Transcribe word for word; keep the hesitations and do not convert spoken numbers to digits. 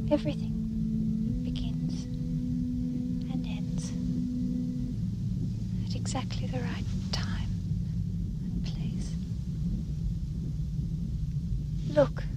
Everything begins and ends at exactly the right time and place. Look.